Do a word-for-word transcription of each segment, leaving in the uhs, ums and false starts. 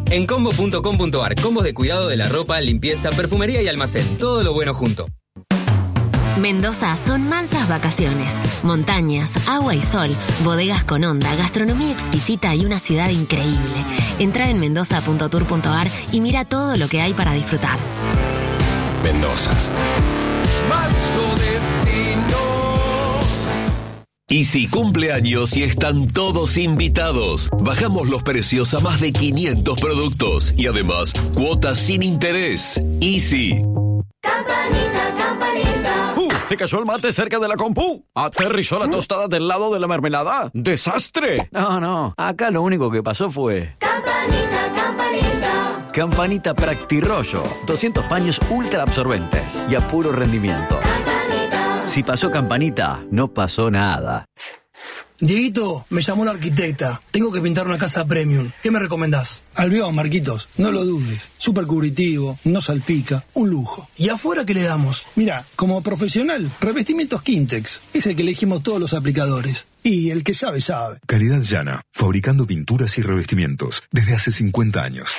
En combo punto com punto ar, combos de cuidado de la ropa, limpieza, perfumería y almacén. Todo lo bueno junto. Mendoza son mansas vacaciones, montañas, agua y sol, bodegas con onda, gastronomía exquisita y una ciudad increíble. Entra en mendoza punto tour punto ar y mira todo lo que hay para disfrutar. Mendoza. Manso destino. Easy cumple años y están todos invitados. Bajamos los precios a más de quinientos productos y además cuotas sin interés. Easy. Campanita, campanita. Uh, se cayó el mate cerca de la compu. Aterrizó la tostada del lado de la mermelada. ¡Desastre! No, no. Acá lo único que pasó fue... Campanita, campanita. Campanita Practirollo. doscientos paños ultra absorbentes y a puro rendimiento. Campanita. Si pasó Campanita, no pasó nada. Dieguito, me llamó la arquitecta. Tengo que pintar una casa premium. ¿Qué me recomendás? Albión, Marquitos, no lo dudes. Súper cubritivo, no salpica, un lujo. ¿Y afuera qué le damos? Mira, como profesional, revestimientos Quintex. Es el que elegimos todos los aplicadores. Y el que sabe, sabe. Calidad llana, fabricando pinturas y revestimientos desde hace cincuenta años.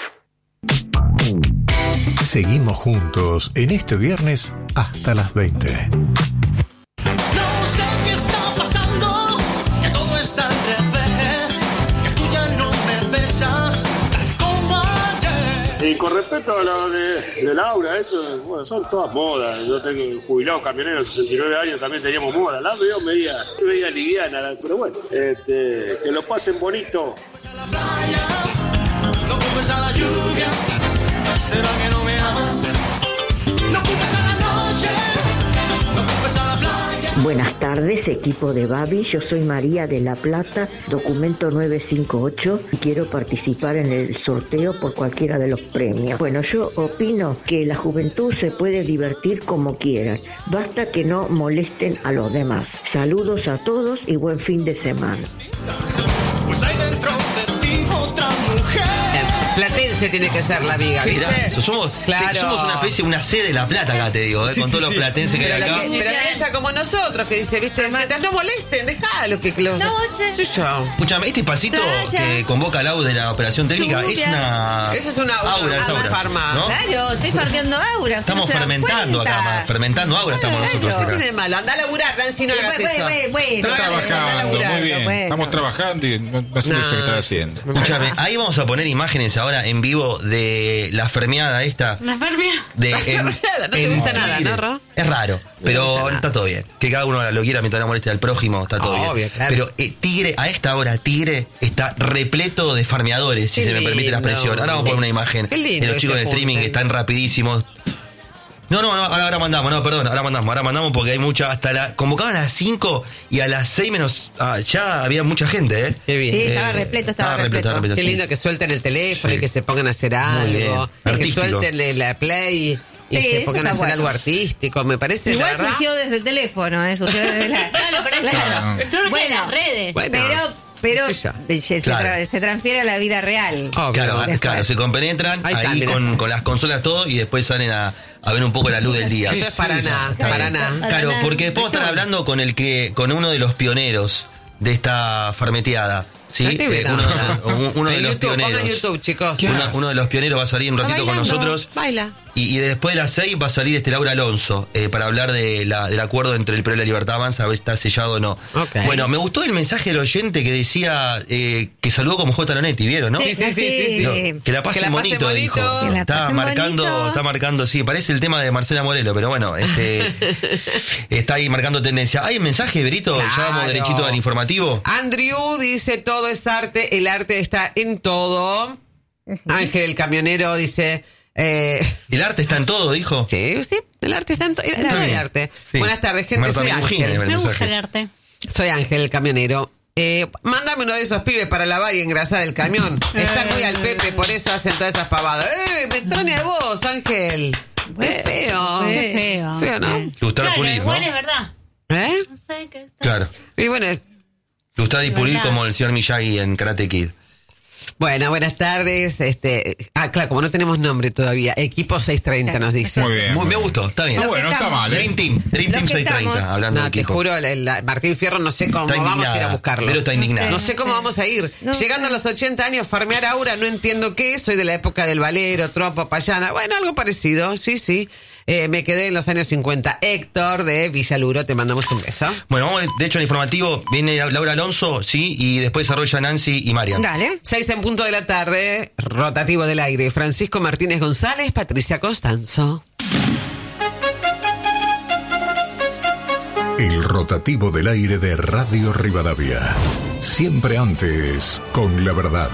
Seguimos juntos en este viernes hasta las veinte. Y con respecto a lo de, de Laura, eso, bueno, son todas modas. Yo tengo jubilado camionero, sesenta y nueve años, también teníamos moda. La veo media, media liviana, pero bueno, este, que lo pasen bonito. No culpes a la lluvia, será que no me amas. No culpes a la noche, no culpes a la playa. Buenas tardes, equipo de Babi. Yo soy María de La Plata, documento nueve cinco ocho, y quiero participar en el sorteo por cualquiera de los premios. Bueno, yo opino que la juventud se puede divertir como quieran, basta que no molesten a los demás. Saludos a todos y buen fin de semana. Pues hay dentro de ti otra mujer. Platense tiene que ser la viga, ¿viste? Mirá eso, somos, claro. somos una especie, una C de La Plata acá, te digo, ¿eh? Sí, con sí, todos sí. los platenses que hay pero acá. Que, pero piensa como nosotros, que dice, ¿viste? Mientras no molesten, dejalo que los... No, che. Escúchame, este pasito Playa. que convoca Lau de la operación técnica Lluvia. es una... Eso es una aura, aura, es una aura, farma. ¿no? Claro, estoy farmeando aura. Estamos ¿usted no se dan fermentando cuenta? acá, ma- fermentando aura estamos Claro, nosotros ¿qué acá. tiene de malo? Anda a laburar, Nancy, no hagas Bueno, eso. bueno, bueno, No Está hagas eso, anda a trabajando, laburar. muy bien. bueno. Estamos trabajando y no, no sé No. lo que está haciendo. Escúchame, ahí vamos a poner imágenes ahora en vivo de la fermeada esta. La fermia. De, La en, fermeada, no te en gusta nada, Tigre. ¿no, Ro? Es raro, pero gusta nada. está todo bien. Que cada uno lo quiera mientras no moleste al prójimo, está todo Obvio, bien. claro. Pero eh, Tigre, a esta hora, Tigre está repleto de farmeadores, si Qué se me permite la lindo. expresión. Ahora vamos a poner una imagen Qué lindo de los chicos ese de streaming junte. que están rapidísimos. No, no, no, ahora, ahora mandamos, no, perdón, ahora mandamos, ahora mandamos porque hay mucha, hasta la, convocaban a las cinco y a las seis menos, ah, ya había mucha gente, ¿eh? Qué bien. Sí, estaba repleto, estaba repleto. estaba repleto, Qué sí. lindo que suelten el teléfono Sí. y que se pongan a hacer Muy algo. bien. Que Artístico. suelten la play y Sí, se eso pongan a está hacer bueno. algo artístico. Me parece, Igual la verdad. surgió desde el teléfono, ¿eh? Surgió desde la... Claro, pero es Claro. que surge Bueno, en las redes. Bueno, Pero, pero qué sé yo. se, Claro. tra- se transfiere a la vida real. Obvio. Claro, Después. claro, se compenetran Ahí ahí está, mirá. con, con las consolas todo y después salen a, a ver un poco la luz del día. Esto es para nada, Claro. para nada. Claro, porque después estar hablando con el que, con uno de los pioneros de esta farmeteada. ¿Sí? Estoy Eh, mirando. uno, un- uno de En los YouTube, pioneros. pongan YouTube, chicos. Uno, uno de los pioneros va a salir un Está ratito con bailando, nosotros. Baila. Y, y después de las seis va a salir este Laura Alonso eh, para hablar de la, del acuerdo entre el P R O y la Libertad Avanza, a ver si está sellado o no. Ok. Bueno, me gustó el mensaje del oyente que decía eh, que saludó como J. Lonetti, ¿vieron? ¿no? Sí, sí, sí, sí, sí. No, que la pasen Que la pasen bonito, bonito. dijo. Que la Está pasen marcando, bonito. está marcando, sí, parece el tema de Marcela Morelo, pero bueno, este está ahí marcando tendencia. ¿Hay un mensaje, Berito? Claro. Ya vamos derechito al informativo. Andrew dice, todo es arte, el arte está en todo. Ángel, el camionero, dice... Eh, El arte está en todo, dijo. sí, sí, el arte está en, to- en todo el arte. Sí. Buenas tardes, gente, Marta soy Minujín, Ángel. el Me gusta mensaje. el arte. Soy Ángel, el camionero. Eh, mándame uno de esos pibes para lavar y engrasar el camión. Están muy al pepe, por eso hacen todas esas pavadas. ¡Eh! Me extraña de vos, Ángel. Qué feo. Qué feo. Feo, ¿no? Le gustará Claro, pulir, igual ¿no? es verdad. ¿Eh? No sé qué está. Claro. Y bueno, es- Le gustará pulir verdad. como el señor Miyagi en Karate Kid. Bueno, buenas tardes. Este, ah, claro, como no tenemos nombre todavía, equipo seiscientos treinta nos dice. Muy bien. Muy, me gustó, está bien. Está bueno, está mal, ¿eh? Dream Team, Dream Team seiscientos treinta, hablando No, de te equipo. juro, el, el- Martín Fierro, no sé cómo Está vamos a ir indignada, a buscarlo. pero está indignada. No sé cómo vamos a ir. No. Llegando a los ochenta años, farmear aura, no entiendo qué. Soy de la época del Valero, Trompo, Payana. Bueno, algo parecido, sí, sí. Eh, me quedé en los años cincuenta. Héctor de Villaluro, te mandamos un beso. Bueno, vamos, de hecho, en el informativo viene Laura Alonso, sí, y después desarrolla Nancy y Marian. Dale. Seis en punto de la tarde, rotativo del aire. Francisco Martínez González, Patricia Costanzo. El rotativo del aire de Radio Rivadavia. Siempre antes, con la verdad.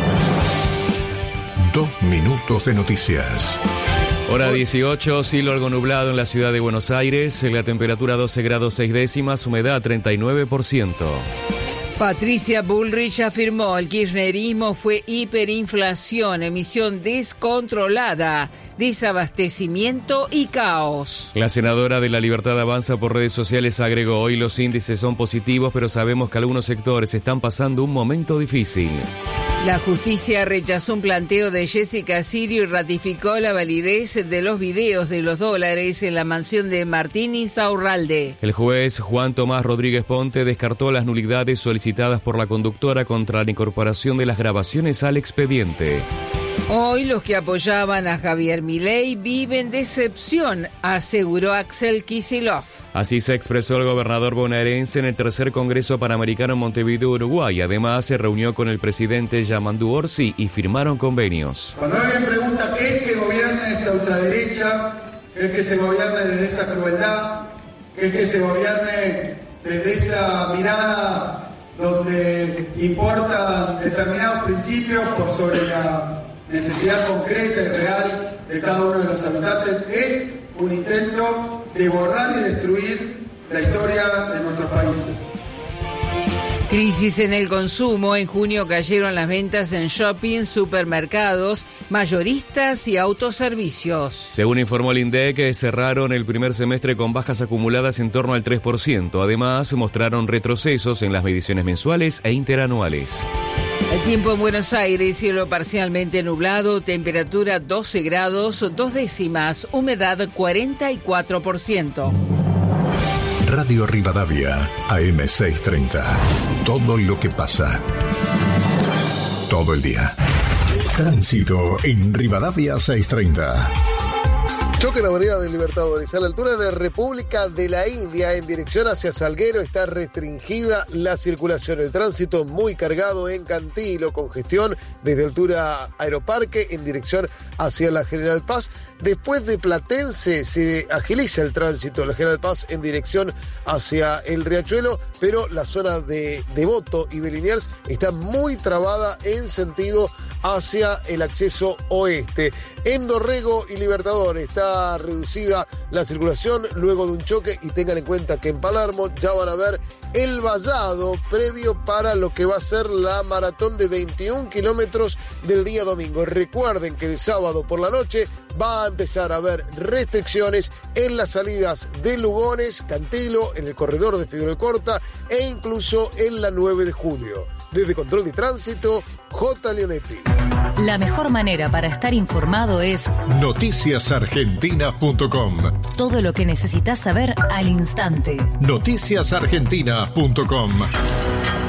Dos minutos de noticias. Hora dieciocho, cielo algo nublado en la ciudad de Buenos Aires, la temperatura doce grados seis décimas, humedad treinta y nueve por ciento. Patricia Bullrich afirmó el kirchnerismo fue hiperinflación, emisión descontrolada, desabastecimiento y caos. La senadora de La Libertad Avanza por redes sociales agregó: hoy los índices son positivos, pero sabemos que algunos sectores están pasando un momento difícil. La justicia rechazó un planteo de Jessica Sirio y ratificó la validez de los videos de los dólares en la mansión de Martín Insaurralde. El juez Juan Tomás Rodríguez Ponte descartó las nulidades solicitadas por la conductora contra la incorporación de las grabaciones al expediente. Hoy los que apoyaban a Javier Milei viven decepción, aseguró Axel Kicillof. Así se expresó el gobernador bonaerense en el tercer Congreso Panamericano en Montevideo, Uruguay. Además, se reunió con el presidente Yamandu Orsi y firmaron convenios. Cuando alguien pregunta qué es que gobierne esta ultraderecha, qué es que se gobierne desde esa crueldad, qué es que se gobierne desde esa mirada donde importan determinados principios por sobre la necesidad concreta y real de cada uno de los habitantes, es un intento de borrar y destruir la historia de nuestros países. Crisis en el consumo. En junio cayeron las ventas en shopping, supermercados, mayoristas y autoservicios. Según informó el INDEC, cerraron el primer semestre con bajas acumuladas en torno al tres por ciento. Además, mostraron retrocesos en las mediciones mensuales e interanuales. El tiempo en Buenos Aires, cielo parcialmente nublado, temperatura doce grados, dos décimas, humedad cuarenta y cuatro por ciento. Radio Rivadavia, A M seiscientos treinta. Todo lo que pasa. Todo el día. Tránsito en Rivadavia seiscientos treinta. Choque en la avenida de Libertadores, a la altura de República de la India, en dirección hacia Salguero, está restringida la circulación. El tránsito muy cargado en Cantilo, congestión desde altura Aeroparque en dirección hacia la General Paz. Después de Platense se agiliza el tránsito, la General Paz en dirección hacia el Riachuelo, pero la zona de Devoto y de Liniers está muy trabada en sentido hacia el acceso oeste. En Dorrego y Libertadores está reducida la circulación luego de un choque, y tengan en cuenta que en Palermo ya van a ver el vallado previo para lo que va a ser la maratón de veintiún kilómetros del día domingo. Recuerden que el sábado por la noche va a empezar a haber restricciones en las salidas de Lugones, Cantilo, en el corredor de Figueroa Corta e incluso en la nueve de julio. Desde Control de Tránsito, J. Leonetti. La mejor manera para estar informado es noticias argentinas punto com. Todo lo que necesitas saber al instante. noticias argentinas punto com.